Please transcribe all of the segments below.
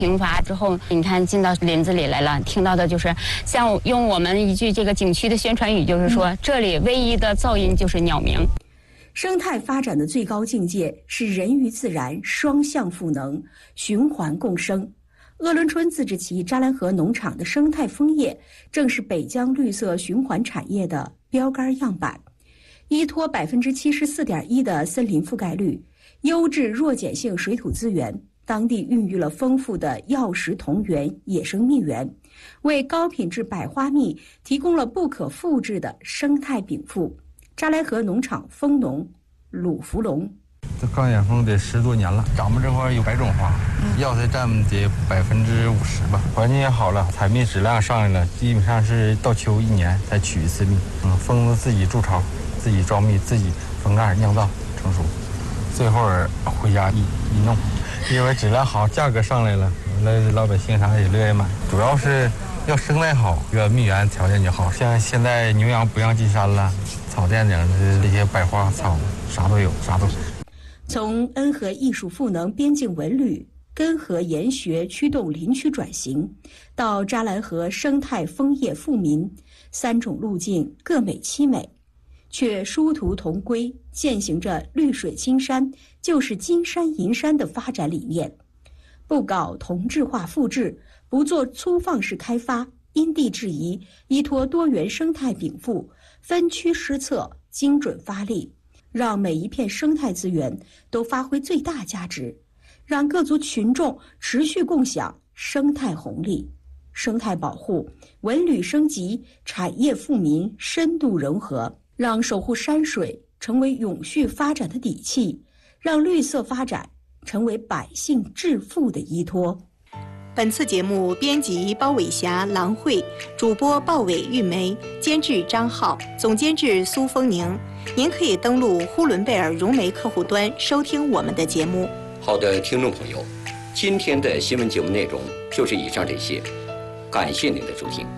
刑罚之后，你看进到林子里来了，听到的就是像用我们一句这个景区的宣传语，就是说这里唯一的噪音就是鸟鸣。 生态发展的最高境界是人与自然双向赋能，循环共生。鄂伦春自治旗扎兰河农场的生态枫叶，正是北疆绿色循环产业的标杆样板。依托74.1%的森林覆盖率，优质弱碱性水土资源，当地孕育了丰富的药食同源野生蜜源，为高品质百花蜜提供了不可复制的生态禀赋。扎兰河农场蜂农鲁福龙， 这刚养蜂得10多年了，咱们这块有100种花，药材占得50%吧，环境也好了，采蜜质量上来了，基本上是到秋1年才取一次蜜。蜂子自己筑巢，自己招蜜，自己封盖酿造成熟，最后回家一弄，因为质量好，价格上来了，那老百姓啥也乐意买。主要是要生态好，这个蜜源条件就好，像现在牛羊不让进山了，草甸顶的这些百花草啥都有，啥都。 从恩和艺术赋能边境文旅，根河研学驱动林区转型，到扎兰河生态枫叶富民，3种路径各美其美，却殊途同归，践行着绿水青山就是金山银山的发展理念。不搞同质化复制，不做粗放式开发，因地制宜，依托多元生态禀赋，分区施策，精准发力，让每一片生态资源都发挥最大价值，让各族群众持续共享生态红利。生态保护、文旅升级、产业富民深度融合，让守护山水成为永续发展的底气，让绿色发展成为百姓致富的依托。 本次节目编辑包伟霞、郎慧，主播鲍伟、玉梅，监制张浩，总监制苏丰宁。您可以登录呼伦贝尔融媒客户端收听我们的节目。 好的，听众朋友，今天的新闻节目内容就是以上这些，感谢您的收听。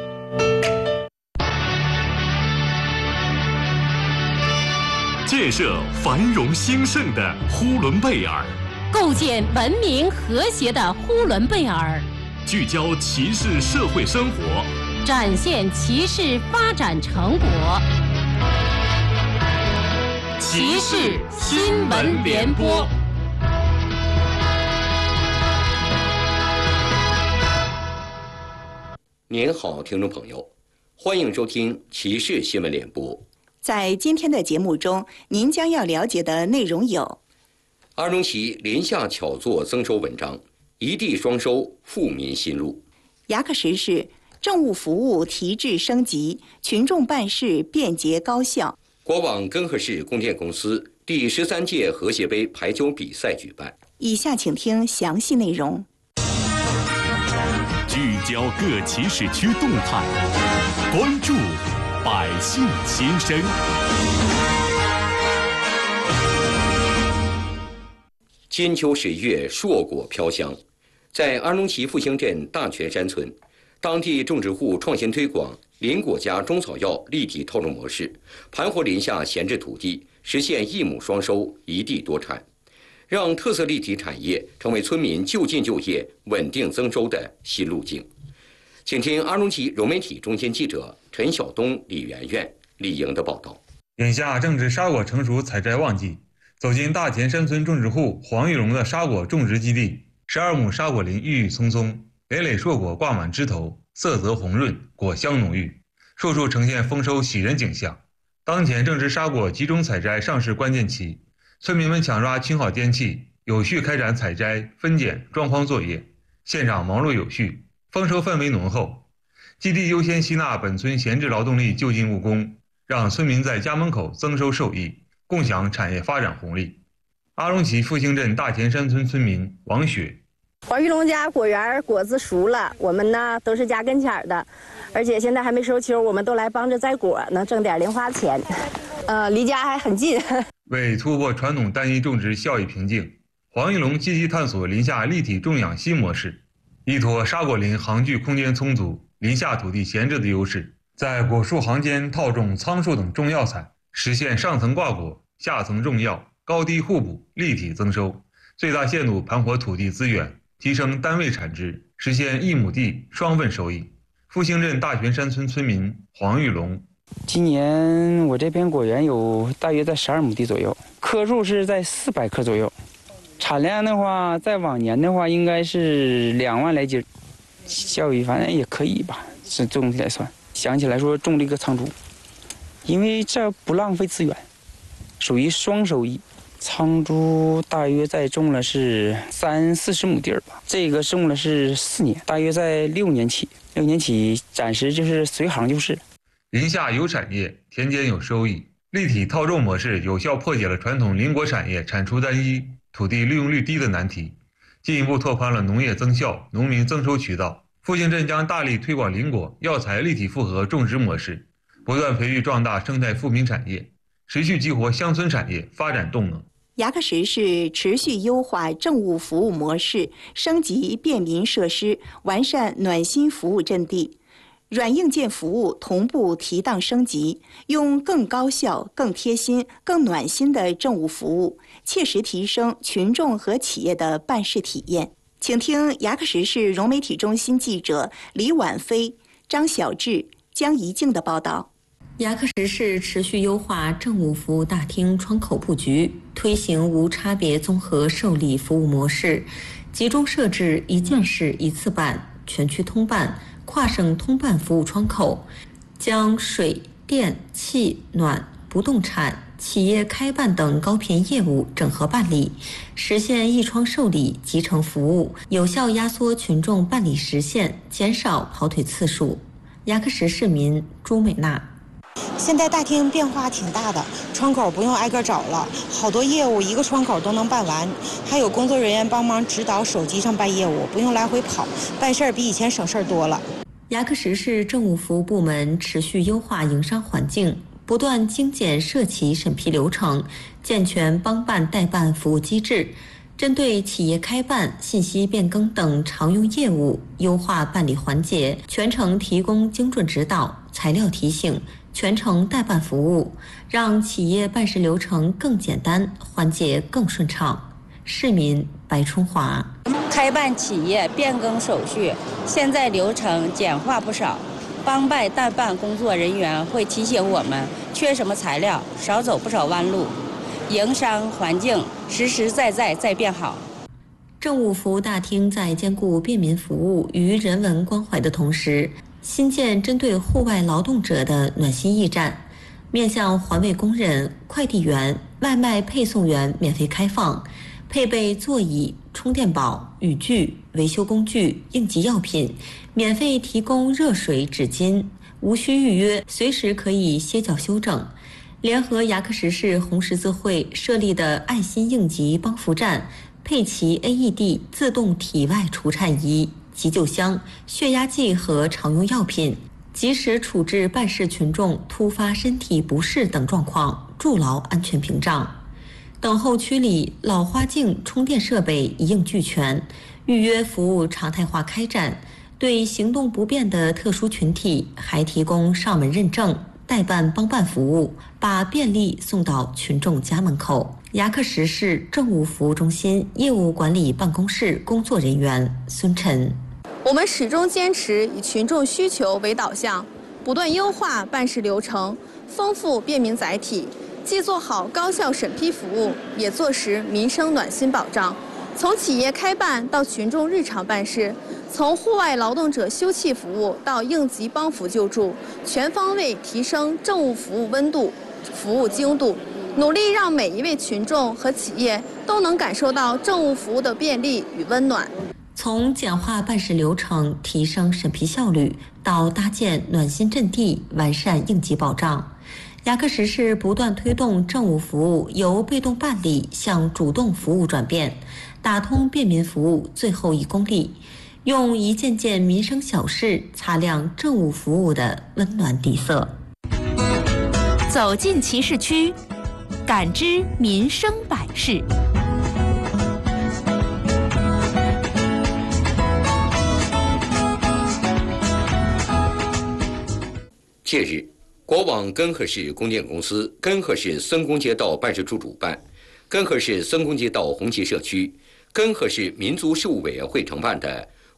建设繁荣兴盛的呼伦贝尔， 构建文明和谐的呼伦贝尔， 聚焦骑士社会生活， 展现骑士发展成果。骑士新闻联播。 您好，听众朋友，欢迎收听骑士新闻联播。 在今天的节目中，您将要了解的内容有： 阿荣旗林下巧作增收文章，一地双收，富民心路； 牙克石市政务服务提质升级，群众办事便捷高效； 国网根河市供电公司第13届和谐杯排球比赛举办。 以下请听详细内容。 聚焦各骑士区动态，关注百姓心声。 金秋11月，硕果飘香。在阿荣旗复兴镇大泉山村，当地种植户创新推广林果家中草药立体套种模式，盘活林下闲置土地，实现一亩双收、一地多产，让特色立体产业成为村民就近就业、稳定增收的新路径。请听阿荣旗融媒体中心记者陈晓东、李媛媛、李莹的报道。 眼下正值沙果成熟采摘旺季，走进大田山村种植户黄玉荣的沙果种植基地，12亩沙果林郁郁葱葱，累累硕果挂满枝头，色泽红润，果香浓郁，处处呈现丰收喜人景象。当前正值沙果集中采摘上市关键期，村民们抢抓晴好天气，有序开展采摘、分拣、装筐作业，现场忙碌有序，丰收氛围浓厚。基地优先吸纳本村闲置劳动力就近务工，让村民在家门口增收受益，共享产业发展红利。阿荣旗复兴镇大田山村村民王雪： 黄玉龙家果园果子熟了，我们呢都是家跟前的，而且现在还没收秋，我们都来帮着摘果，能挣点零花钱。离家还很近。 为突破传统单一种植效益瓶颈，黄玉龙积极探索林下立体种养新模式，依托沙果林行距空间充足、林下土地闲置的优势，在果树行间套种苍树等中药材，实现上层挂果、下层种药，高低互补，立体增收，最大限度盘活土地资源， 提升单位产值，实现1亩地双份收益。复兴镇大泉山村村民黄玉龙： 今年我这片果园有大约在12亩地左右，棵数是在400棵左右，产量的话，在往年的话应该是2万来斤，效益反正也可以吧，是总体来算。想起来说种了一个苍竹，因为这不浪费资源，属于双收益。苍竹大约在种了是30-40亩地儿吧，这个种了是4年，大约在6年起，暂时就是随行就是。 林下有产业，田间有收益，立体套种模式有效破解了传统林果产业产出单一、土地利用率低的难题，进一步拓宽了农业增效、农民增收渠道。复兴镇将大力推广林果、药材立体复合种植模式，不断培育壮大生态富民产业，持续激活乡村产业发展动能。 牙克石市持续优化政务服务模式，升级便民设施，完善暖心服务阵地，软硬件服务同步提档升级，用更高效、更贴心、更暖心的政务服务，切实提升群众和企业的办事体验。请听牙克石市融媒体中心记者李婉飞、张小志、江怡静的报道。 牙克石市持续优化政务服务大厅窗口布局，推行无差别综合受理服务模式，集中设置一件事一次办、全区通办、跨省通办服务窗口，将水电气暖、不动产、企业开办等高频业务整合办理，实现一窗受理集成服务，有效压缩群众办理时限，减少跑腿次数。牙克石市民朱美娜： 现在大厅变化挺大的，窗口不用挨个找了，好多业务一个窗口都能办完，还有工作人员帮忙指导手机上办业务，不用来回跑，办事儿比以前省事儿多了。 牙克石市政务服务部门持续优化营商环境，不断精简涉企审批流程，健全帮办代办服务机制，针对企业开办、信息变更等常用业务，优化办理环节，全程提供精准指导、材料提醒，全程代办服务，让企业办事流程更简单，环节更顺畅。市民白春华： 开办企业变更手续，现在流程简化不少。帮办代办工作人员会提醒我们缺什么材料，少走不少弯路。营商环境实实在在在变好。 政务服务大厅在兼顾便民服务与人文关怀的同时，新建针对户外劳动者的暖心驿站，面向环卫工人、快递员、外卖配送员免费开放，配备座椅、充电宝、雨具、维修工具、应急药品，免费提供热水、纸巾，无需预约，随时可以歇脚休整。联合牙克石市红十字会设立的爱心应急帮扶站，配齐 AED 自动体外除颤仪、急救箱、血压计和常用药品，及时处置办事群众突发身体不适等状况，筑牢安全屏障。等候区里老花镜充电设备一应俱全，预约服务常态化开展。对行动不便的特殊群体，还提供上门认证、代办帮办服务，把便利送到群众家门口。牙克石市政务服务中心业务管理办公室工作人员孙晨： 我们始终坚持以群众需求为导向，不断优化办事流程，丰富便民载体，既做好高效审批服务，也做实民生暖心保障。从企业开办到群众日常办事，从户外劳动者休憩服务到应急帮扶救助，全方位提升政务服务温度、服务精度，努力让每一位群众和企业都能感受到政务服务的便利与温暖。 从简化办事流程、提升审批效率，到搭建暖心阵地、完善应急保障，牙克石市不断推动政务服务由被动办理向主动服务转变，打通便民服务最后1公里，用一件件民生小事擦亮政务服务的温暖底色。 走进其市区，感知民生百事。 近日，国网根河市供电公司根河市森公街道办事处主办、根河市森公街道红旗社区、 根河市民族事务委员会承办的